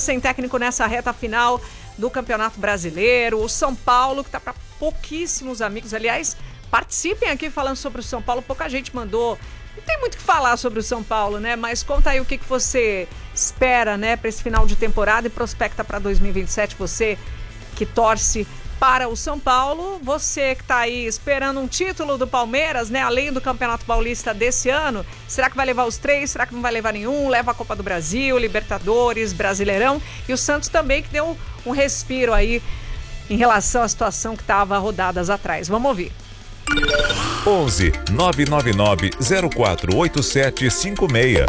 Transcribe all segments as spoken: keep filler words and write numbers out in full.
sem técnico nessa reta final do Campeonato Brasileiro. O São Paulo, que está para pouquíssimos amigos. Aliás, participem aqui falando sobre o São Paulo. Pouca gente mandou. Não tem muito o que falar sobre o São Paulo, né? Mas conta aí o que, que você espera, né, para esse final de temporada e prospecta para dois mil e vinte e sete. Você que torce para o São Paulo, você que está aí esperando um título do Palmeiras, né, além do Campeonato Paulista desse ano, será que vai levar os três? Será que não vai levar nenhum? Leva a Copa do Brasil, Libertadores, Brasileirão, e o Santos também, que deu um respiro aí em relação à situação que estava rodadas atrás. Vamos ouvir. onze nove nove nove zero quatro oito sete cinco seis.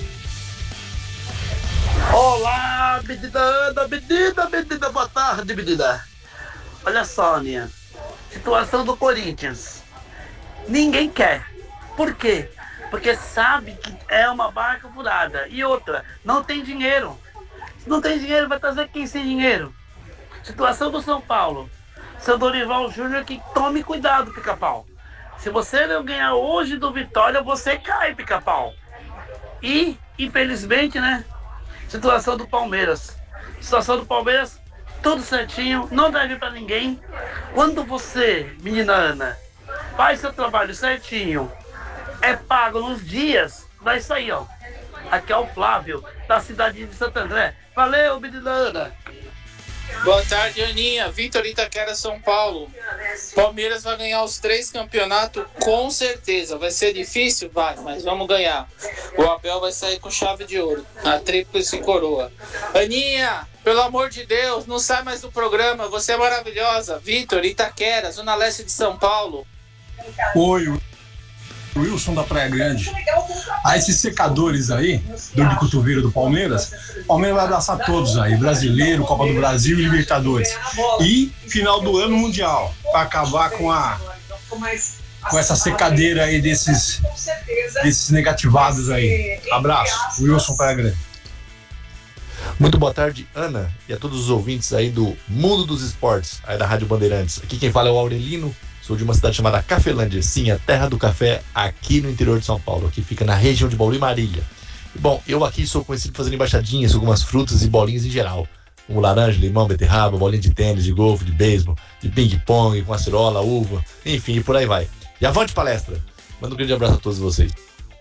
Olá, menina Ana, menina, menina, boa tarde, menina. Olha só, Aninha, situação do Corinthians. Ninguém quer. Por quê? Porque sabe que é uma barca furada. E outra, não tem dinheiro. Se não tem dinheiro, vai trazer quem sem dinheiro? Situação do São Paulo. Seu Dorival Júnior, que tome cuidado, Pica-Pau. Se você não ganhar hoje do Vitória, você cai, Pica-Pau. E, infelizmente, né? Situação do Palmeiras. Situação do Palmeiras, tudo certinho, não deve pra ninguém. Quando você, menina Ana, faz seu trabalho certinho, é pago nos dias, vai sair, ó. Aqui é o Flávio, da cidade de Santo André. Valeu, menina Ana. Boa tarde, Aninha. Vitor Itaquera, São Paulo. Palmeiras vai ganhar os três campeonatos com certeza. Vai ser difícil? Vai, mas vamos ganhar. O Abel vai sair com chave de ouro. A tríplice coroa. Aninha, pelo amor de Deus, não sai mais do programa. Você é maravilhosa. Vitor Itaquera, Zona Leste de São Paulo. Oi, Wilson da Praia Grande. Ah, esses secadores aí, dor de cotovelo do Palmeiras, o Palmeiras vai abraçar todos aí, Brasileiro, Copa do Brasil e Libertadores. E final do ano Mundial, para acabar com a com essa secadeira aí desses, desses negativados aí. Abraço, Wilson Praia Grande. Muito boa tarde, Ana, e a todos os ouvintes aí do Mundo dos Esportes, aí da Rádio Bandeirantes. Aqui quem fala é o Aurelino. Sou de uma cidade chamada Cafelândia, sim, a terra do café aqui no interior de São Paulo, que fica na região de Bauru e Marília. E, bom, eu aqui sou conhecido fazendo embaixadinhas, algumas frutas e bolinhas em geral, como laranja, limão, beterraba, bolinha de tênis, de golfe, de beisebol, de ping-pong, com acerola, uva, enfim, e por aí vai. E avante palestra! Manda um grande abraço a todos vocês.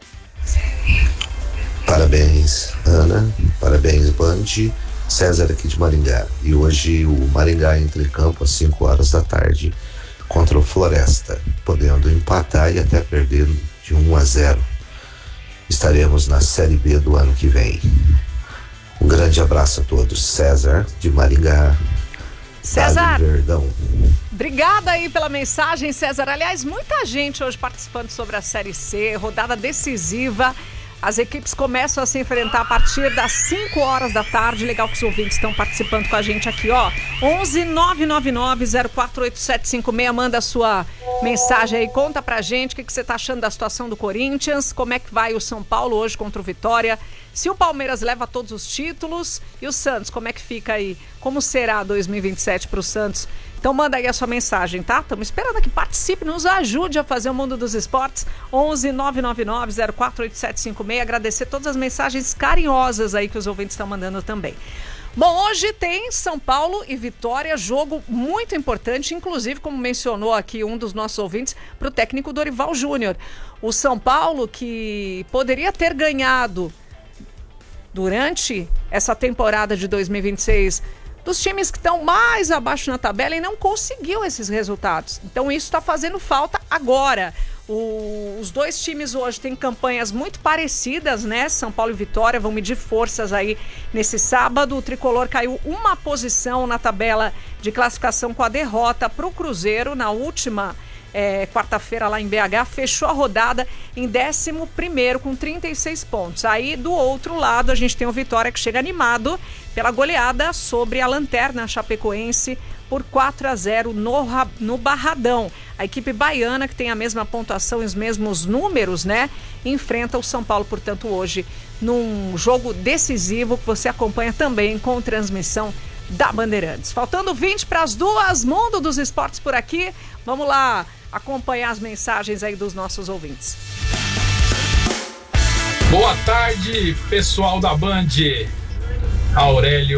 Parabéns, Ana, parabéns, Band. César aqui de Maringá. E hoje o Maringá entra em campo às cinco horas da tarde contra o Floresta, podendo empatar e até perder de um a zero. Estaremos na Série B do ano que vem. Um grande abraço a todos. César, de Maringá. César, Verdão. Obrigada aí pela mensagem, César. Aliás, muita gente hoje participando sobre a Série C, rodada decisiva. As equipes começam a se enfrentar a partir das cinco horas da tarde. Legal que os ouvintes estão participando com a gente aqui, ó. onze nove nove nove zero quatro oito sete cinco seis. Manda a sua mensagem aí, conta pra gente o que, que você tá achando da situação do Corinthians, como é que vai o São Paulo hoje contra o Vitória, se o Palmeiras leva todos os títulos e o Santos, como é que fica aí? Como será dois mil e vinte e sete pro Santos? Então manda aí a sua mensagem, tá? Estamos esperando que participe, nos ajude a fazer o Mundo dos Esportes. onze nove nove nove zero quatro oito sete cinco seis. Agradecer todas as mensagens carinhosas aí que os ouvintes estão mandando também. Bom, hoje tem São Paulo e Vitória, jogo muito importante, inclusive, como mencionou aqui um dos nossos ouvintes, para o técnico Dorival Júnior. O São Paulo, que poderia ter ganhado durante essa temporada de dois mil e vinte e seis dos times que estão mais abaixo na tabela e não conseguiu esses resultados. Então isso está fazendo falta agora. O, os dois times hoje têm campanhas muito parecidas, né? São Paulo e Vitória vão medir forças aí nesse sábado. O Tricolor caiu uma posição na tabela de classificação com a derrota para o Cruzeiro na última É, quarta-feira lá em B H, fechou a rodada em décimo primeiro com trinta e seis pontos. Aí do outro lado a gente tem o Vitória, que chega animado pela goleada sobre a lanterna chapecoense por quatro a zero no, no Barradão. A equipe baiana, que tem a mesma pontuação e os mesmos números, né, enfrenta o São Paulo, portanto, hoje num jogo decisivo que você acompanha também com transmissão da Bandeirantes. Faltando vinte para as duas, Mundo dos Esportes por aqui. Vamos lá acompanhar as mensagens aí dos nossos ouvintes. Boa tarde, pessoal da Band. Aurélio